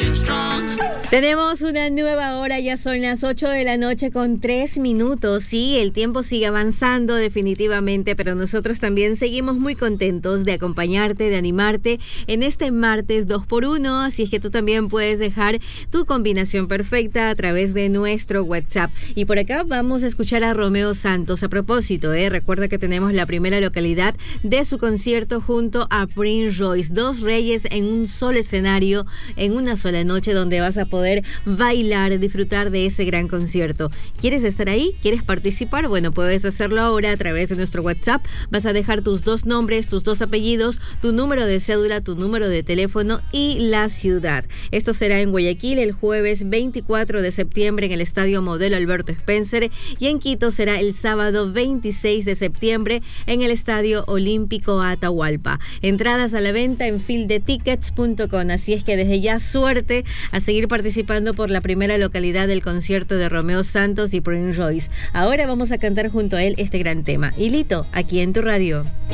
Tenemos una nueva hora, ya son las 8 de la noche con 3 minutos. Sí, el tiempo sigue avanzando definitivamente, pero nosotros también seguimos muy contentos de acompañarte, de animarte en este martes 2x1. Así es que tú también puedes dejar tu combinación perfecta a través de nuestro WhatsApp. Y por acá vamos a escuchar a Romeo Santos. A propósito, recuerda que tenemos la primera localidad de su concierto junto a Prince Royce. Dos reyes en un solo escenario, en una sola noche, donde vas a poder bailar, disfrutar de ese gran concierto. ¿Quieres estar ahí? ¿Quieres participar? Bueno, puedes hacerlo ahora a través de nuestro WhatsApp. Vas a dejar tus 2 nombres, tus 2 apellidos, tu número de cédula, tu número de teléfono y la ciudad. Esto será en Guayaquil el jueves 24 de septiembre en el Estadio Modelo Alberto Spencer, y en Quito será el sábado 26 de septiembre en el Estadio Olímpico Atahualpa. Entradas a la venta en fieldetickets.com. Así es que desde ya suerte a seguir participando por la primera localidad del concierto de Romeo Santos y Prince Royce. Ahora vamos a cantar junto a él este gran tema. Hilito, aquí en tu radio.